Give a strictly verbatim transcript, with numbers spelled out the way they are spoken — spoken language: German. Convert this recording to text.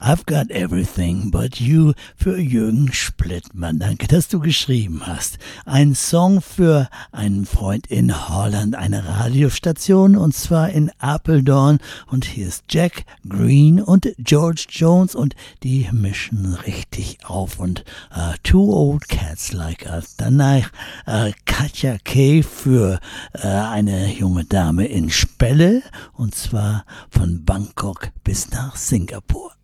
I've got everything but you für Jürgen Splittmann. Danke, dass du geschrieben hast. Ein Song für einen Freund in Holland, eine Radiostation, und zwar in Apeldoorn. Und hier ist Jack Green und George Jones und die mischen richtig auf. Und uh, Two Old Cats Like Us. Danach uh, Katja Kay für uh, eine junge Dame in Spelle, und zwar von Bangkok bis nach Singapur.